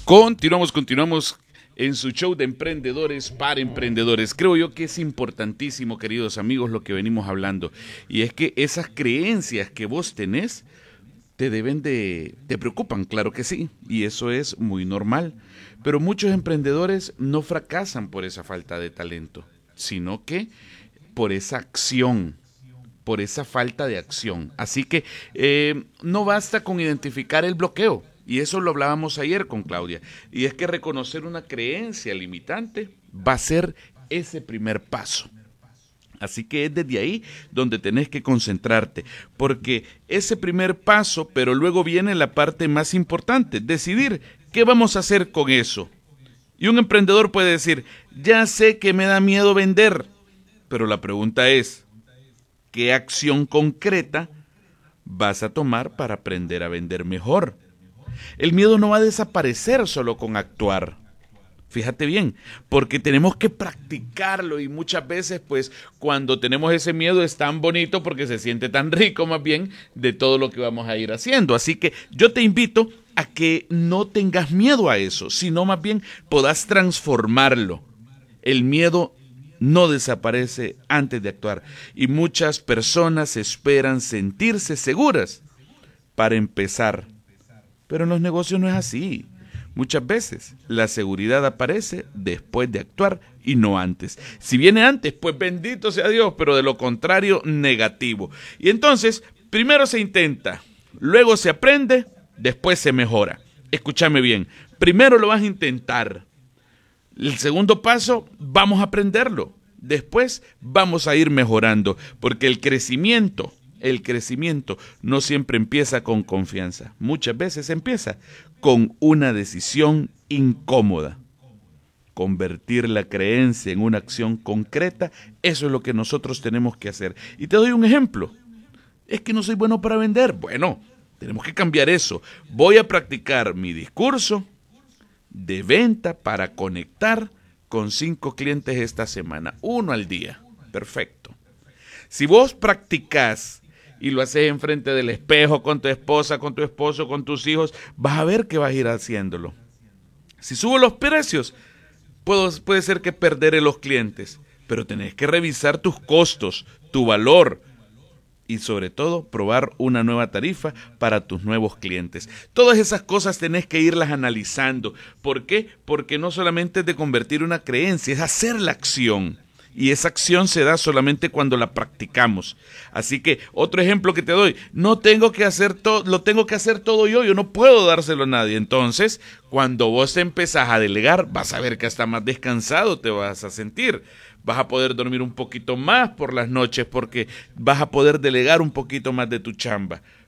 Continuamos en su show de emprendedores para emprendedores. Creo yo que es importantísimo, queridos amigos, lo que venimos hablando. Y es que esas creencias que vos tenés te preocupan, claro que sí. Y eso es muy normal. Pero muchos emprendedores no fracasan por esa falta de talento, sino que por esa acción, por esa falta de acción. Así que no basta con identificar el bloqueo. Y eso lo hablábamos ayer con Claudia. Y es que reconocer una creencia limitante va a ser ese primer paso. Así que es desde ahí donde tenés que concentrarte. Porque ese primer paso, pero luego viene la parte más importante, decidir qué vamos a hacer con eso. Y un emprendedor puede decir, ya sé que me da miedo vender. Pero la pregunta es, ¿qué acción concreta vas a tomar para aprender a vender mejor? El miedo no va a desaparecer solo con actuar. Fíjate bien, porque tenemos que practicarlo y muchas veces, pues, cuando tenemos ese miedo es tan bonito porque se siente tan rico más bien de todo lo que vamos a ir haciendo. Así que yo te invito a que no tengas miedo a eso, sino más bien podás transformarlo. El miedo no desaparece antes de actuar y muchas personas esperan sentirse seguras para empezar. Pero en los negocios no es así. Muchas veces la seguridad aparece después de actuar y no antes. Si viene antes, pues bendito sea Dios, pero de lo contrario, negativo. Y entonces, primero se intenta, luego se aprende, después se mejora. Escúchame bien, primero lo vas a intentar. El segundo paso, vamos a aprenderlo. Después vamos a ir mejorando, porque el crecimiento no siempre empieza con confianza. Muchas veces empieza con una decisión incómoda. Convertir la creencia en una acción concreta, eso es lo que nosotros tenemos que hacer. Y te doy un ejemplo. Es que no soy bueno para vender. Bueno, tenemos que cambiar eso. Voy a practicar mi discurso de venta para conectar con 5 clientes esta semana. 1 al día. Perfecto. Si vos practicás y lo haces enfrente del espejo, con tu esposa, con tu esposo, con tus hijos, vas a ver que vas a ir haciéndolo. Si subo los precios, puede ser que perderé los clientes, pero tenés que revisar tus costos, tu valor y sobre todo probar una nueva tarifa para tus nuevos clientes. Todas esas cosas tenés que irlas analizando. ¿Por qué? Porque no solamente es de convertir una creencia, es hacer la acción. Y esa acción se da solamente cuando la practicamos. Así que, otro ejemplo que te doy, lo tengo que hacer todo yo no puedo dárselo a nadie. Entonces, cuando vos empezás a delegar, vas a ver que hasta más descansado te vas a sentir. Vas a poder dormir un poquito más por las noches porque vas a poder delegar un poquito más de tu chamba.